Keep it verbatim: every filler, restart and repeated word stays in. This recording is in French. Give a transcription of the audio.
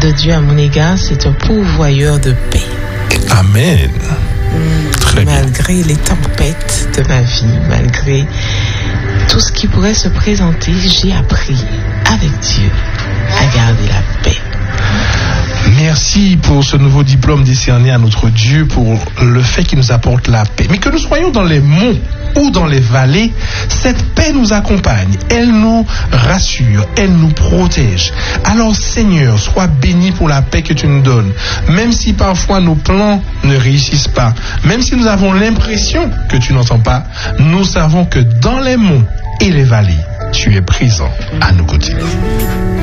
de Dieu à mon égard, c'est un pourvoyeur de paix. Amen. Mmh, Très malgré bien. les tempêtes de ma vie, malgré tout ce qui pourrait se présenter, j'ai appris avec Dieu à garder la paix. Merci pour ce nouveau diplôme décerné à notre Dieu, pour le fait qu'il nous apporte la paix. Mais que nous soyons dans les monts ou dans les vallées, cette paix nous accompagne, elle nous rassure, elle nous protège. Alors Seigneur, sois béni pour la paix que tu nous donnes. Même si parfois nos plans ne réussissent pas, même si nous avons l'impression que tu n'entends pas, nous savons que dans les monts et les vallées, tu es présent à nos côtés.